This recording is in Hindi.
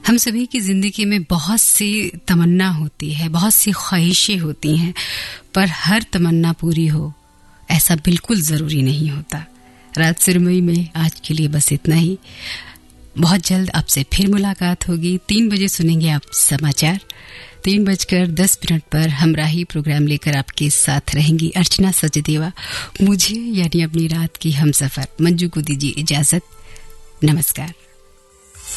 हम सभी की जिंदगी में बहुत सी तमन्ना होती है, बहुत सी ख्वाहिशें होती हैं, पर हर तमन्ना पूरी हो ऐसा बिल्कुल ज़रूरी नहीं होता। रात सुरमई में आज के लिए बस इतना ही। बहुत जल्द आपसे फिर मुलाकात होगी। 3 बजे सुनेंगे आप समाचार। 3:10 पर हमराही प्रोग्राम लेकर आपके साथ रहेंगी अर्चना सचदेवा। मुझे यानी अपनी रात की हमसफर मंजू को दीजिए इजाजत। नमस्कार।